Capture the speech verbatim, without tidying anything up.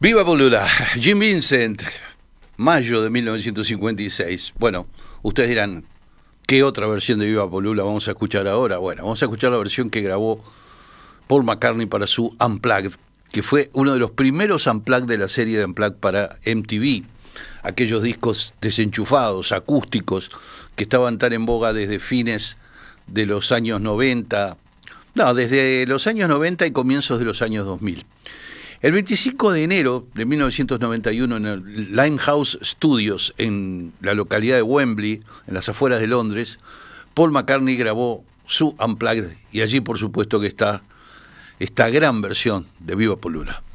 Viva Polula, Jim Vincent, mayo de mil novecientos cincuenta y seis. Bueno, ustedes dirán, ¿qué otra versión de Viva Polula vamos a escuchar ahora? Bueno, vamos a escuchar la versión que grabó Paul McCartney para su Unplugged, que fue uno de los primeros Unplugged de la serie de Unplugged para M T V. Aquellos discos desenchufados, acústicos, que estaban tan en boga desde fines de los años noventa, no, desde los años noventa y comienzos de los años dos mil. El veinticinco de enero de mil novecientos noventa y uno, en el Limehouse Studios, en la localidad de Wembley, en las afueras de Londres, Paul McCartney grabó su Unplugged, y allí por supuesto que está esta gran versión de Viva Polula.